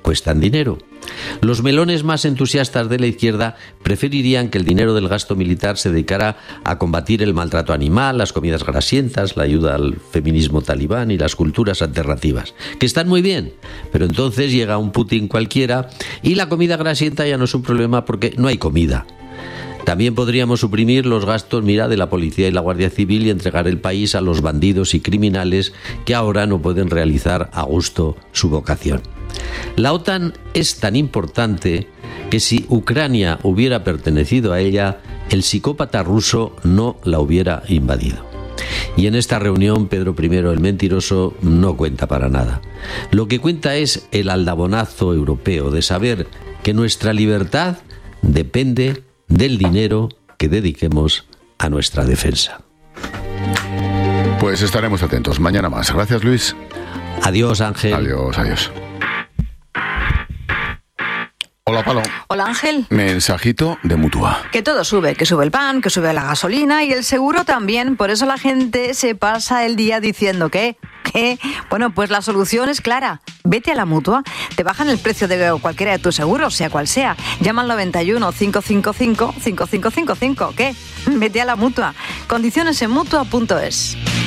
cuestan dinero. Los melones más entusiastas de la izquierda preferirían que el dinero del gasto militar se dedicara a combatir el maltrato animal, las comidas grasientas, la ayuda al feminismo talibán y las culturas alternativas, que están muy bien, pero entonces llega un Putin cualquiera y la comida grasienta ya no es un problema porque no hay comida. También podríamos suprimir los gastos, de la policía y la Guardia Civil y entregar el país a los bandidos y criminales que ahora no pueden realizar a gusto su vocación. La OTAN es tan importante que si Ucrania hubiera pertenecido a ella, el psicópata ruso no la hubiera invadido. Y en esta reunión Pedro I el Mentiroso no cuenta para nada. Lo que cuenta es el aldabonazo europeo de saber que nuestra libertad depende del dinero que dediquemos a nuestra defensa. Pues estaremos atentos. Mañana más. Gracias, Luis. Adiós, Ángel. Adiós. Hola, Palo. Hola, Ángel. Mensajito de Mutua. Que todo sube, que sube el pan, que sube la gasolina y el seguro también. Por eso la gente se pasa el día diciendo que... Bueno, pues la solución es clara. Vete a la Mutua. Te bajan el precio de cualquiera de tus seguros, sea cual sea. Llama al 91 555 5555. ¿Qué? Vete a la Mutua. Condiciones en Mutua.es.